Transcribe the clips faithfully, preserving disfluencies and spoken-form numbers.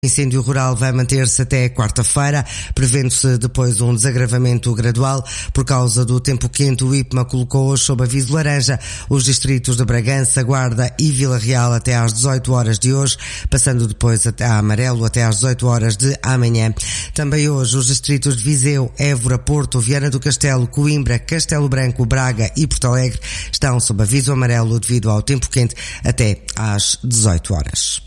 O incêndio rural vai manter-se até quarta-feira, prevendo-se depois um desagravamento gradual. Por causa do tempo quente, o I P M A colocou hoje sob aviso laranja os distritos de Bragança, Guarda e Vila Real até às dezoito horas de hoje, passando depois até a amarelo até às dezoito horas de amanhã. Também hoje os distritos de Viseu, Évora, Porto, Viana do Castelo, Coimbra, Castelo Branco, Braga e Porto Alegre estão sob aviso amarelo devido ao tempo quente até às dezoito horas.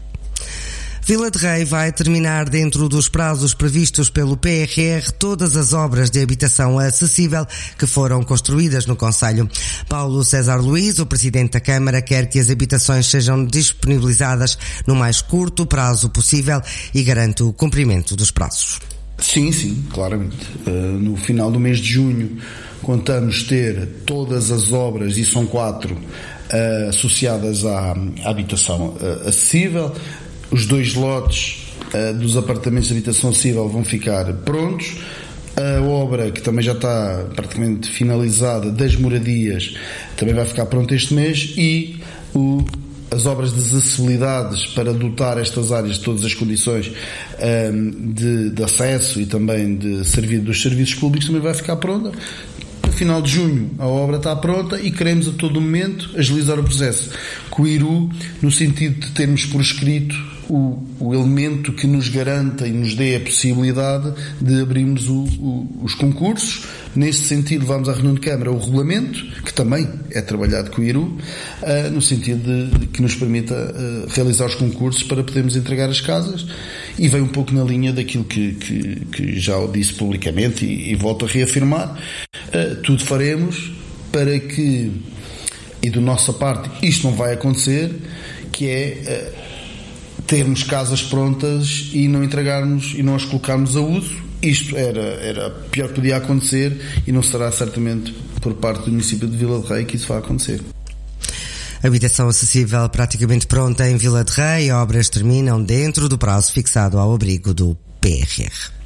Vila de Rei vai terminar dentro dos prazos previstos pelo P R R todas as obras de habitação acessível que foram construídas no concelho. Paulo César Luís, o presidente da Câmara, quer que as habitações sejam disponibilizadas no mais curto prazo possível e garante o cumprimento dos prazos. Sim, sim, claramente. Uh, no final do mês de junho contamos ter todas as obras, e são quatro, uh, associadas à, à habitação uh, acessível. Os dois lotes uh, dos apartamentos de habitação acessível vão ficar prontos. A obra, que também já está praticamente finalizada, das moradias, também vai ficar pronta este mês. E o, as obras de acessibilidades para dotar estas áreas de todas as condições um, de, de acesso e também de serviço, dos serviços públicos também vai ficar pronta. No final de junho a obra está pronta e queremos a todo momento agilizar o processo com o I R U, no sentido de termos por escrito o, o elemento que nos garanta e nos dê a possibilidade de abrirmos o, o, os concursos. Nesse sentido, vamos à reunião de Câmara o regulamento, que também é trabalhado com o I R U, uh, no sentido de, de que nos permita uh, realizar os concursos para podermos entregar as casas, e vem um pouco na linha daquilo que, que, que já disse publicamente e, e volto a reafirmar. Uh, tudo faremos para que, e da nossa parte, isto não vai acontecer, que é uh, termos casas prontas e não entregarmos e não as colocarmos a uso. Isto era, era pior que podia acontecer, e não será certamente por parte do município de Vila de Rei que isso vai acontecer. Habitação acessível praticamente pronta em Vila de Rei. Obras terminam dentro do prazo fixado ao abrigo do P R R.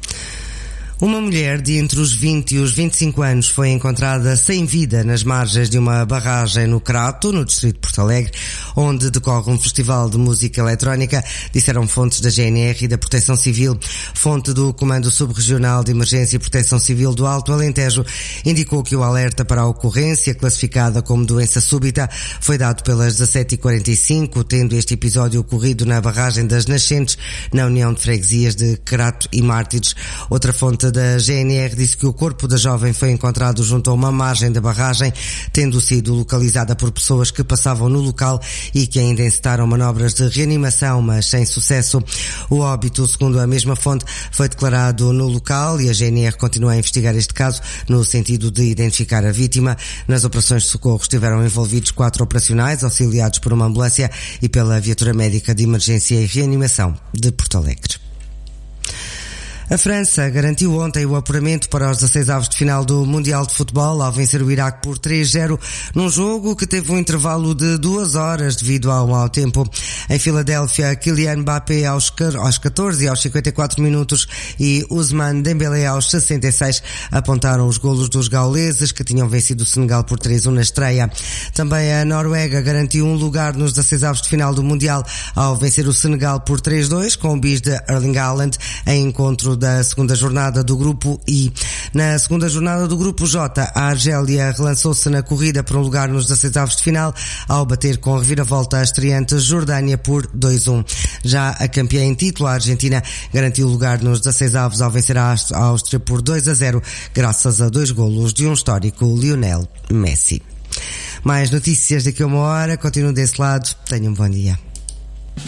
Uma mulher de entre os vinte e os vinte e cinco anos foi encontrada sem vida nas margens de uma barragem no Crato, no distrito de Porto Alegre, onde decorre um festival de música eletrónica, disseram fontes da G N R e da Proteção Civil. Fonte do Comando Subregional de Emergência e Proteção Civil do Alto Alentejo indicou que o alerta para a ocorrência, classificada como doença súbita, foi dado pelas dezassete e quarenta e cinco, tendo este episódio ocorrido na barragem das Nascentes, na União de Freguesias de Crato e Mártires. Outra fonte da G N R disse que o corpo da jovem foi encontrado junto a uma margem da barragem, tendo sido localizada por pessoas que passavam no local e que ainda encetaram manobras de reanimação, mas sem sucesso. O óbito, segundo a mesma fonte, foi declarado no local, e a G N R continua a investigar este caso no sentido de identificar a vítima. Nas operações de socorro estiveram envolvidos quatro operacionais, auxiliados por uma ambulância e pela viatura médica de emergência e reanimação de Porto Alegre. A França garantiu ontem o apuramento para os dezasseis avos de final do Mundial de Futebol ao vencer o Iraque por três a zero num jogo que teve um intervalo de duas horas devido ao mau tempo. Em Filadélfia, Kylian Mbappé aos catorze e aos cinquenta e quatro minutos e Ousmane Dembélé aos sessenta e seis apontaram os golos dos gauleses, que tinham vencido o Senegal por três a um na estreia. Também a Noruega garantiu um lugar nos dezasseis avos de final do Mundial ao vencer o Senegal por três a dois com o bis de Erling Haaland em encontro da segunda jornada do Grupo I. Na segunda jornada do Grupo J, a Argélia relançou-se na corrida por um lugar nos dezasseis avos de final ao bater com reviravolta a estreante Jordânia por dois a um. Já a campeã em título, a Argentina, garantiu lugar nos dezasseis avos ao vencer a Áustria por dois a zero, graças a dois golos de um histórico Lionel Messi. Mais notícias daqui a uma hora. Continuo desse lado. Tenham um bom dia.